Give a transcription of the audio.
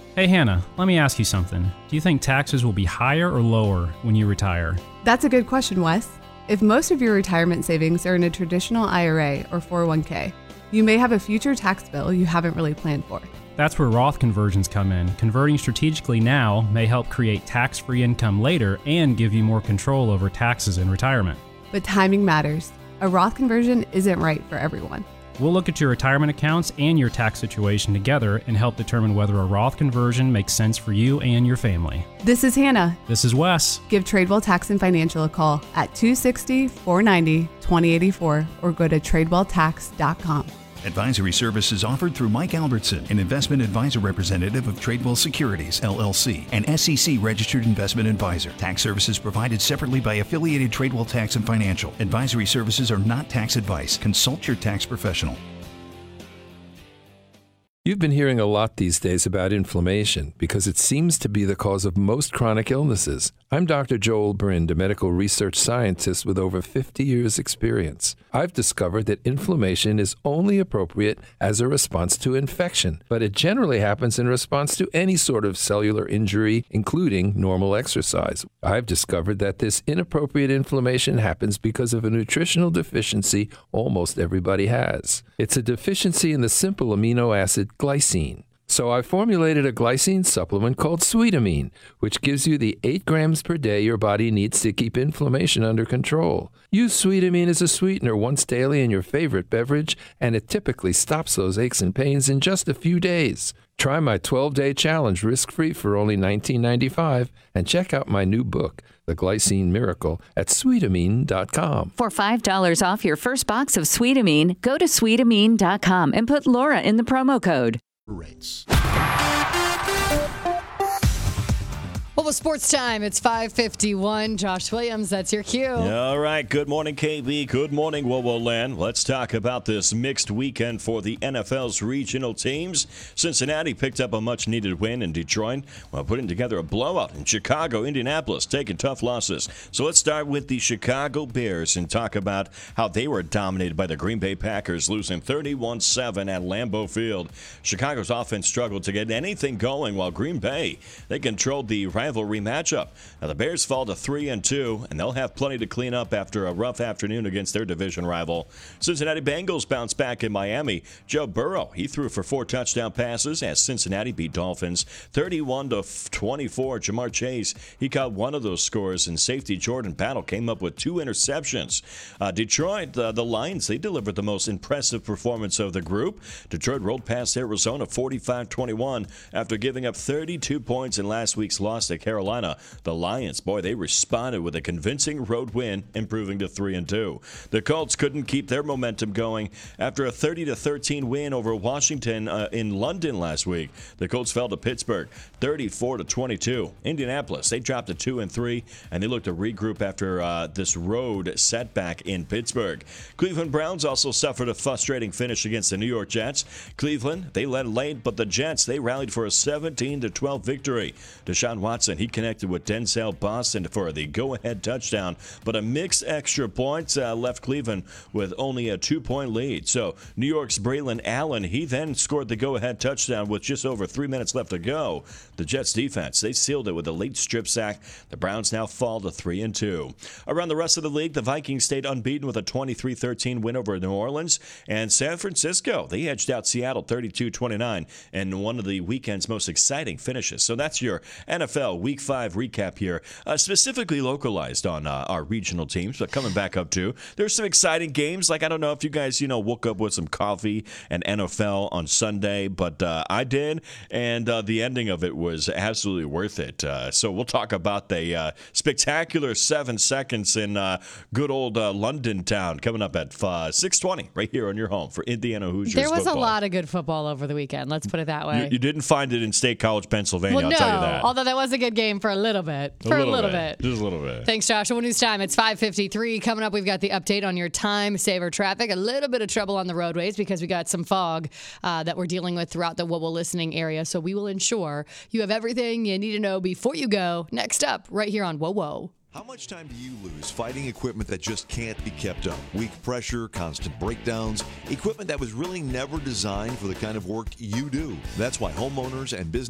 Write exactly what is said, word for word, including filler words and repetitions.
Hey Hannah, let me ask you something. Do you think taxes will be higher or lower when you retire? That's a good question, Wes. If most of your retirement savings are in a traditional I R A or four oh one k, you may have a future tax bill you haven't really planned for. That's where Roth conversions come in. Converting strategically now may help create tax-free income later and give you more control over taxes in retirement. But timing matters. A Roth conversion isn't right for everyone. We'll look at your retirement accounts and your tax situation together and help determine whether a Roth conversion makes sense for you and your family. This is Hannah. This is Wes. Give Tradewell Tax and Financial a call at two six zero, four nine zero, two zero eight four or go to tradewell tax dot com. Advisory services offered through Mike Albertson, an investment advisor representative of Tradewell Securities, L L C, an S E C-registered investment advisor. Tax services provided separately by affiliated Tradewell Tax and Financial. Advisory services are not tax advice. Consult your tax professional. You've been hearing a lot these days about inflammation because it seems to be the cause of most chronic illnesses. I'm Doctor Joel Brind, a medical research scientist with over fifty years' experience. I've discovered that inflammation is only appropriate as a response to infection, but it generally happens in response to any sort of cellular injury, including normal exercise. I've discovered that this inappropriate inflammation happens because of a nutritional deficiency almost everybody has. It's a deficiency in the simple amino acid glycine. So I formulated a glycine supplement called Sweetamine, which gives you the eight grams per day your body needs to keep inflammation under control. Use Sweetamine as a sweetener once daily in your favorite beverage, and it typically stops those aches and pains in just a few days. Try my twelve-day challenge risk-free for only nineteen ninety-five and check out my new book, The Glycine Miracle, at sweetamine dot com. For five dollars off your first box of Sweetamine, go to sweetamine dot com and put Laura in the promo code. Rates. Well, it's sports time. It's five fifty-one. Josh Williams, that's your cue. All right. Good morning, K B. Good morning, Wowo Land. Let's talk about this mixed weekend for the N F L's regional teams. Cincinnati picked up a much-needed win in Detroit while putting together a blowout in Chicago. Indianapolis taking tough losses. So let's start with the Chicago Bears and talk about how they were dominated by the Green Bay Packers, losing thirty-one seven at Lambeau Field. Chicago's offense struggled to get anything going, while Green Bay, they controlled the rivalry matchup. Now the Bears fall to three and two, and they'll have plenty to clean up after a rough afternoon against their division rival. Cincinnati Bengals bounce back in Miami. Joe Burrow, he threw for four touchdown passes as Cincinnati beat Dolphins thirty-one to twenty-four. Jamar Chase, he caught one of those scores, and safety Jordan Battle came up with two interceptions. Uh, Detroit, uh, the Lions, they delivered the most impressive performance of the group. Detroit rolled past Arizona forty-five twenty-one after giving up thirty-two points in last week's loss to Carolina. The Lions, boy, they responded with a convincing road win, improving to three and two. The Colts couldn't keep their momentum going after a thirty to thirteen win over Washington uh, in London last week. The Colts fell to Pittsburgh thirty-four to twenty-two. Indianapolis, they dropped to two and three, and they looked to regroup after uh, this road setback in Pittsburgh. Cleveland Browns also suffered a frustrating finish against the New York Jets. Cleveland, they led late, but the Jets, they rallied for a seventeen to twelve victory. Deshaun Watson, he connected with Denzel Boston for the go-ahead touchdown, but a mixed extra points uh, left Cleveland with only a two-point lead. So New York's Braylon Allen, he then scored the go-ahead touchdown with just over three minutes left to go. The Jets defense, they sealed it with a late strip sack. The Browns now fall to three and two. Around the rest of the league, the Vikings stayed unbeaten with a twenty-three thirteen win over New Orleans, and San Francisco, they edged out Seattle thirty-two twenty-nine in one of the weekend's most exciting finishes. So that's your N F L Week five recap here, uh, specifically localized on uh, our regional teams, but coming back up to, there's some exciting games. Like, I don't know if you guys, you know, woke up with some coffee and N F L on Sunday, but uh, I did, and uh, the ending of it was absolutely worth it. Uh, so we'll talk about the uh, spectacular seven seconds in uh, good old uh, London town coming up at uh, six twenty right here on your home for Indiana Hoosiers There was football. a lot of good football over the weekend. Let's put it that way. You, you didn't find it in State College, Pennsylvania, well, I'll no, tell you that. Although that was a good game for a little bit. For a little, a little bit. bit. Just a little bit. Thanks, Joshua. News time. It's five fifty-three. Coming up, we've got the update on your time saver traffic. A little bit of trouble on the roadways because we got some fog uh, that we're dealing with throughout the Wobble listening area. So we will ensure you have everything you need to know before you go. Next up, right here on Whoa Whoa. How much time do you lose fighting equipment that just can't be kept up? Weak pressure, constant breakdowns, equipment that was really never designed for the kind of work you do. That's why homeowners and business